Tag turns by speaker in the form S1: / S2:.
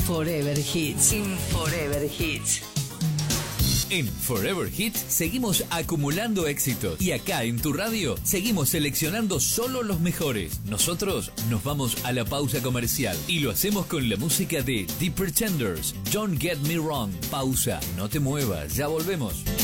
S1: Forever Hits. In Forever Hits.
S2: En Forever Hits seguimos acumulando éxitos y acá en tu radio seguimos seleccionando solo los mejores. Nosotros nos vamos a la pausa comercial y lo hacemos con la música de The Pretenders, Don't Get Me Wrong. Pausa, no te muevas, ya volvemos.